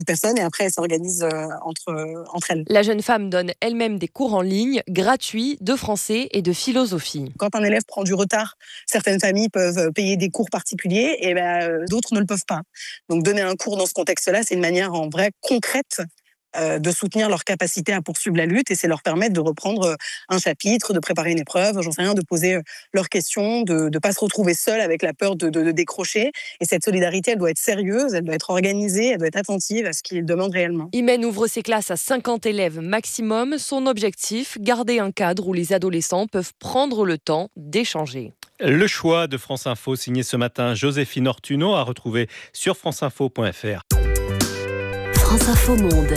personnes et après elles s'organisent entre elles. La jeune femme donne elle-même des cours en ligne gratuits de français et de philosophie. Quand un élève prend du retard, certaines familles peuvent payer des cours particuliers et d'autres ne le peuvent pas. Donc donner un cours dans ce contexte-là, c'est une manière en vrai concrète de soutenir leur capacité à poursuivre la lutte et c'est leur permettre de reprendre un chapitre, de préparer une épreuve, j'en sais rien, de poser leurs questions, de ne pas se retrouver seul avec la peur de décrocher. Et cette solidarité, elle doit être sérieuse, elle doit être organisée, elle doit être attentive à ce qu'ils demandent réellement. Imen ouvre ses classes à 50 élèves maximum. Son objectif, garder un cadre où les adolescents peuvent prendre le temps d'échanger. Le choix de France Info, signé ce matin Joséphine Ortuno, à retrouver sur franceinfo.fr. France Info Monde.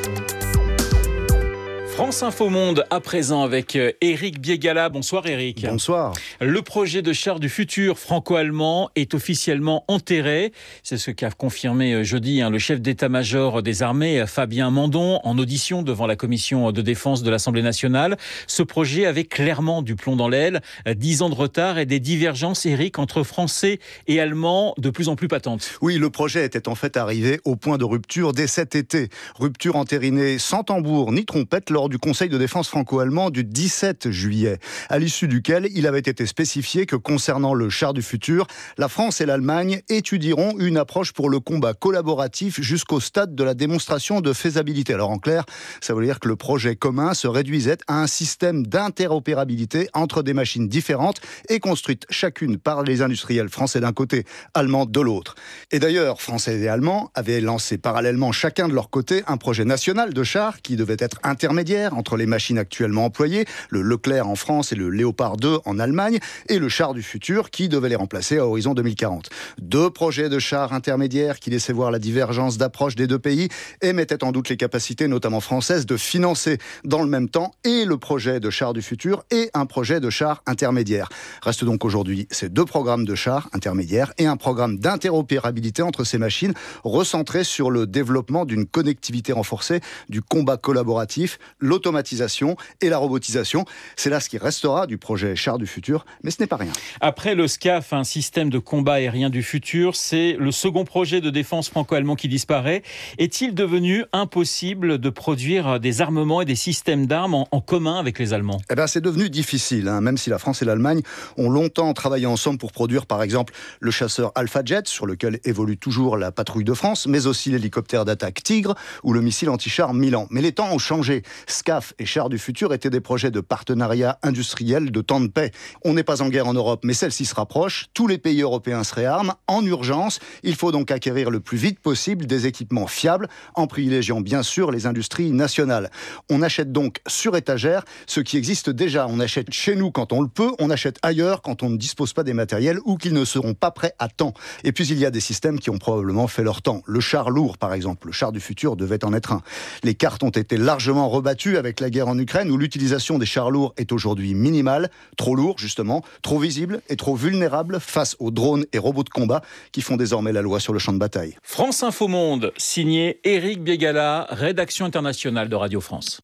France Info Monde à présent avec Éric Biégala. Bonsoir Éric. Bonsoir. Le projet de char du futur franco-allemand est officiellement enterré. C'est ce qu'a confirmé jeudi le chef d'état-major des armées, Fabien Mandon, en audition devant la commission de défense de l'Assemblée nationale. Ce projet avait clairement du plomb dans l'aile. 10 ans de retard et des divergences, Éric, entre Français et Allemands de plus en plus patentes. Oui, le projet était en fait arrivé au point de rupture dès cet été. Rupture entérinée sans tambour ni trompette lors du Conseil de défense franco-allemand du 17 juillet, à l'issue duquel il avait été spécifié que concernant le char du futur, la France et l'Allemagne étudieront une approche pour le combat collaboratif jusqu'au stade de la démonstration de faisabilité. Alors en clair, ça veut dire que le projet commun se réduisait à un système d'interopérabilité entre des machines différentes et construites chacune par les industriels français d'un côté, allemands de l'autre. Et d'ailleurs, Français et Allemands avaient lancé parallèlement chacun de leur côté un projet national de char qui devait être intermédiaire entre les machines actuellement employées, le Leclerc en France et le Léopard 2 en Allemagne, et le char du futur qui devait les remplacer à horizon 2040. 2 projets de chars intermédiaires qui laissaient voir la divergence d'approche des 2 pays et mettaient en doute les capacités, notamment françaises, de financer dans le même temps et le projet de char du futur et un projet de char intermédiaire. Reste donc aujourd'hui ces 2 programmes de chars intermédiaires et un programme d'interopérabilité entre ces machines recentré sur le développement d'une connectivité renforcée, du combat collaboratif, l'automatisation et la robotisation. C'est là ce qui restera du projet char du futur, mais ce n'est pas rien. Après le SCAF, un système de combat aérien du futur, c'est le second projet de défense franco-allemand qui disparaît. Est-il devenu impossible de produire des armements et des systèmes d'armes en commun avec les Allemands ? C'est devenu difficile, même si la France et l'Allemagne ont longtemps travaillé ensemble pour produire par exemple le chasseur Alpha Jet, sur lequel évolue toujours la patrouille de France, mais aussi l'hélicoptère d'attaque Tigre ou le missile anti-char Milan. Mais les temps ont changé. SCAF et chars du futur étaient des projets de partenariat industriel de temps de paix. On n'est pas en guerre en Europe, mais celle-ci se rapproche. Tous les pays européens se réarment en urgence. Il faut donc acquérir le plus vite possible des équipements fiables, en privilégiant bien sûr les industries nationales. On achète donc sur étagère ce qui existe déjà. On achète chez nous quand on le peut, on achète ailleurs quand on ne dispose pas des matériels ou qu'ils ne seront pas prêts à temps. Et puis il y a des systèmes qui ont probablement fait leur temps. Le char lourd par exemple, le char du futur devait en être un. Les cartes ont été largement rebattues avec la guerre en Ukraine où l'utilisation des chars lourds est aujourd'hui minimale, trop lourd justement, trop visible et trop vulnérable face aux drones et robots de combat qui font désormais la loi sur le champ de bataille. France Info Monde, signé Éric Biégala, rédaction internationale de Radio France.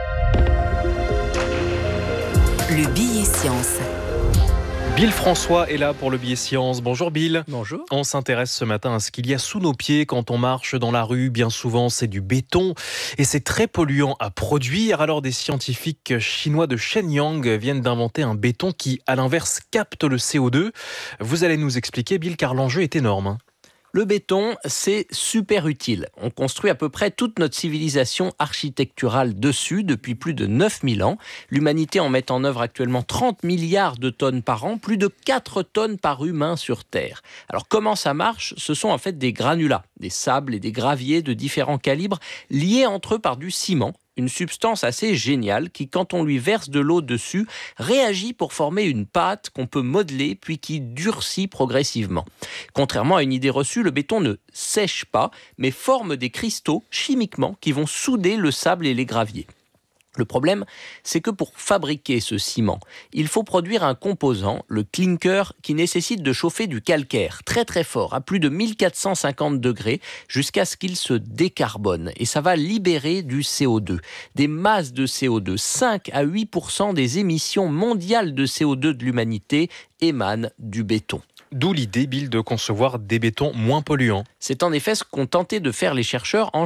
Le billet science. Bill François est là pour le billet science. Bonjour Bill. Bonjour. On s'intéresse ce matin à ce qu'il y a sous nos pieds quand on marche dans la rue. Bien souvent, c'est du béton et c'est très polluant à produire. Alors, des scientifiques chinois de Shenyang viennent d'inventer un béton qui, à l'inverse, capte le CO2. Vous allez nous expliquer, Bill, car l'enjeu est énorme. Le béton, c'est super utile. On construit à peu près toute notre civilisation architecturale dessus depuis plus de 9000 ans. L'humanité en met en œuvre actuellement 30 milliards de tonnes par an, plus de 4 tonnes par humain sur Terre. Alors comment ça marche ? Ce sont en fait des granulats, des sables et des graviers de différents calibres liés entre eux par du ciment. Une substance assez géniale qui, quand on lui verse de l'eau dessus, réagit pour former une pâte qu'on peut modeler puis qui durcit progressivement. Contrairement à une idée reçue, le béton ne sèche pas, mais forme des cristaux chimiquement qui vont souder le sable et les graviers. Le problème, c'est que pour fabriquer ce ciment, il faut produire un composant, le clinker, qui nécessite de chauffer du calcaire très très fort, à plus de 1450 degrés, jusqu'à ce qu'il se décarbone. Et ça va libérer du CO2, des masses de CO2. 5 à 8% des émissions mondiales de CO2 de l'humanité émanent du béton. D'où l'idée, Bill, de concevoir des bétons moins polluants. C'est en effet ce qu'ont tenté de faire les chercheurs en